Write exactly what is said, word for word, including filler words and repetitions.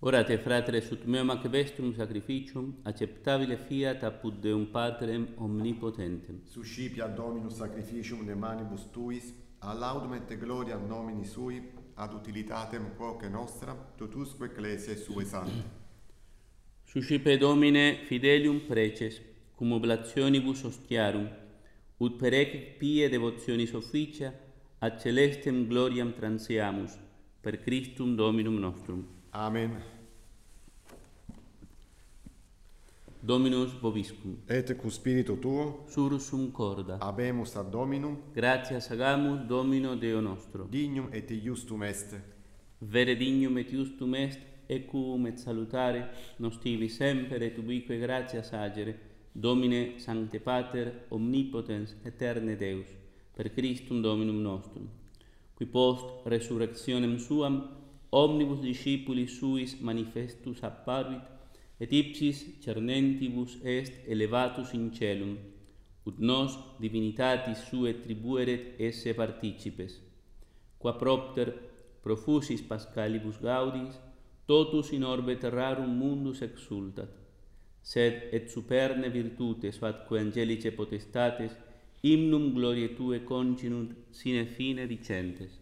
Orate, fratres, ut meum ac vestrum sacrificium, acceptabile fiat apud Deum Patrem omnipotentem. Suscipia Dominus sacrificium de manibus tuis, a laudum et gloria nomini sui, ad utilitatem quoque nostra, totusque ecclesiae sue sancte. Suscipe Domine fidelium preces, cum oblationibus ostiarum, ut per ec pie devotionis officia, ad celestem gloriam transeamus, per Christum Dominum nostrum. Amen. Dominus vobiscum. Et cu spiritu tuo, Surus sum corda. habemus ad Dominum, Gratias agamus Domino Deo nostro. dignum et iustum est. Vere dignum et justum est, ecum et salutare, nos tibi semper et ubique gratias agere, Domine Sancte Pater, omnipotens, eterne Deus, per Christum Dominum nostrum, qui post resurrectionem suam, omnibus discipulis suis manifestus apparuit, et ipsis cernentibus est elevatus in celum, ut nos divinitatis sue tribueret esse participes, qua propter profusis Pascalibus gaudis, totus in orbe terrarum mundus exultat, sed et superne virtutes fatque angelice potestates, hymnum gloriae Tue continunt sine fine dicentes.